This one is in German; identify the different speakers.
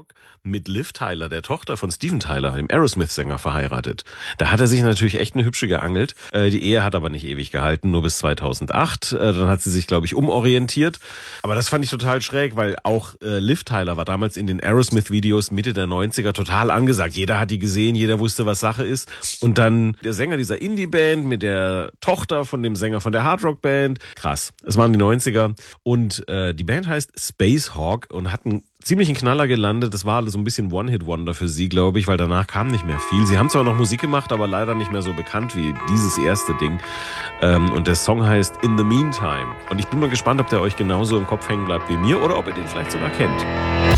Speaker 1: Rock mit Liv Tyler, der Tochter von Steven Tyler, dem Aerosmith-Sänger, verheiratet. Da hat er sich natürlich echt eine hübsche geangelt. Die Ehe hat aber nicht ewig gehalten, nur bis 2008. Dann hat sie sich, glaube ich, umorientiert. Aber das fand ich total schräg, weil auch Liv Tyler war damals in den Aerosmith-Videos Mitte der 90er total angesagt. Jeder hat die gesehen, jeder wusste, was Sache ist. Und dann der Sänger dieser Indie-Band mit der Tochter von dem Sänger von der Hardrock-Band. Krass. Es waren die 90er. Und die Band heißt Space Hawk und hat einen ziemlichen Knaller gelandet. Das war so ein bisschen One-Hit-Wonder für sie, glaube ich, weil danach kam nicht mehr viel. Sie haben zwar noch Musik gemacht, aber leider nicht mehr so bekannt wie dieses erste Ding. Und der Song heißt In the Meantime. Und ich bin mal gespannt, ob der euch genauso im Kopf hängen bleibt wie mir oder ob ihr den vielleicht sogar kennt.